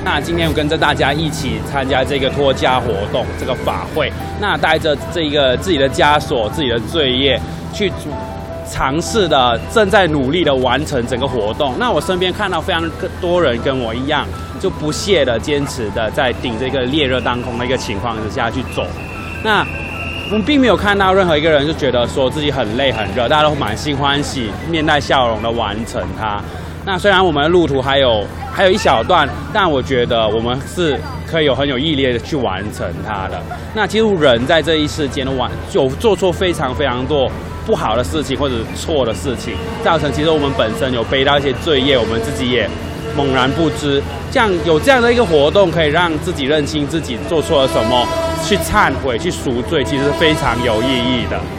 那今天我跟着大家一起参加这个脱家活动，这个法会。那带着这个自己的枷锁、自己的罪业，去尝试的正在努力的完成整个活动。那我身边看到非常多人跟我一样，就不懈的坚持的在顶这个烈热当空的一个情况之下去走。那我们并没有看到任何一个人就觉得说自己很累很热，大家都满心欢喜、面带笑容的完成它。那虽然我们的路途还有一小段，但我觉得我们是可以很有毅力的去完成它的。那其实人在这一世间有做错非常非常多不好的事情或者错的事情，造成其实我们本身有背到一些罪业，我们自己也猛然不知。有这样的一个活动，可以让自己认清自己做错了什么，去忏悔、去赎罪，其实是非常有意义的。